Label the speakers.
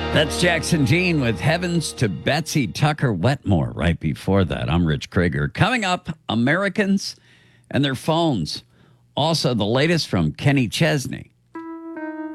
Speaker 1: That's Jackson Jean with Heavens to Betsy Tucker Wetmore. Right before that, I'm Rich Krieger. Coming up, Americans and their phones. Also, the latest from Kenny Chesney.